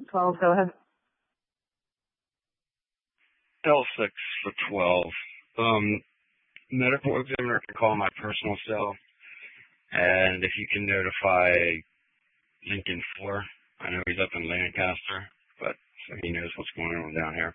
12, go ahead. L6 for 12. Medical examiner can call my personal cell, and if you can notify Lincoln 4, I know he's up in Lancaster, but so he knows what's going on down here.